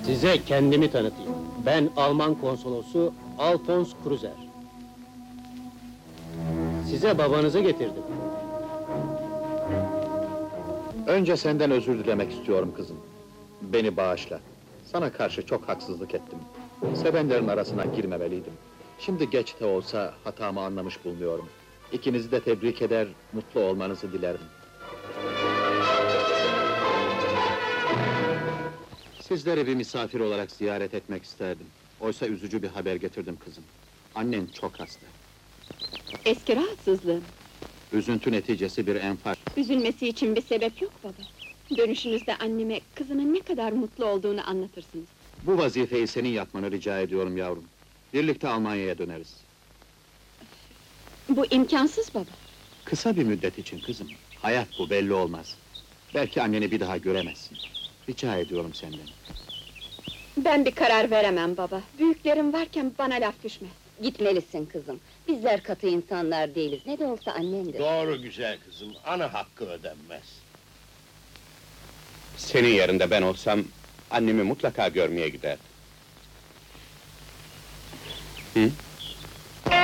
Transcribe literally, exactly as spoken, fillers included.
Size kendimi tanıtayım. Ben Alman konsolosu Alfons Kruzer. Size babanızı getirdim. Önce senden özür dilemek istiyorum kızım. Beni bağışla. Sana karşı çok haksızlık ettim. Sevenlerin arasına girmemeliydim. Şimdi geç de olsa hatamı anlamış bulunuyorum. İkinizi de tebrik eder, mutlu olmanızı dilerim. Sizleri bir misafir olarak ziyaret etmek isterdim. Oysa üzücü bir haber getirdim kızım. Annen çok hasta. Eski rahatsızlığım. Üzüntü neticesi bir enfar. Üzülmesi için bir sebep yok baba. Dönüşünüzde anneme kızının ne kadar mutlu olduğunu anlatırsınız. Bu vazifeyi senin yapmanı rica ediyorum yavrum. Birlikte Almanya'ya döneriz. Bu imkansız baba. Kısa bir müddet için kızım. Hayat bu, belli olmaz. Belki anneni bir daha göremezsin. Rica ediyorum senden. Ben bir karar veremem baba. Büyüklerim varken bana laf düşmez. Gitmelisin kızım. Bizler katı insanlar değiliz. Ne de olsa annendir. Doğru güzel kızım, ana hakkı ödenmez. Senin yerinde ben olsam, annemi mutlaka görmeye giderdim. Hı?